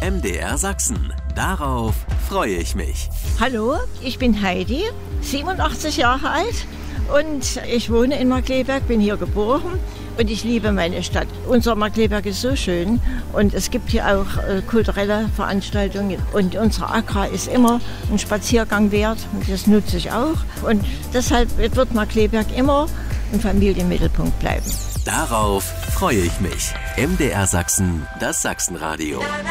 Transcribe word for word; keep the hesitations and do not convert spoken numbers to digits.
M D R Sachsen. Darauf freue ich mich. Hallo, ich bin Heidi, siebenundachtzig Jahre alt und ich wohne in Markkleeberg, bin hier geboren und ich liebe meine Stadt. Unser Markkleeberg ist so schön und es gibt hier auch äh, kulturelle Veranstaltungen und unsere Agra ist immer ein Spaziergang wert und das nutze ich auch. Und deshalb wird Markkleeberg immer ein Familienmittelpunkt bleiben. Darauf freue ich mich. M D R Sachsen, das Sachsenradio.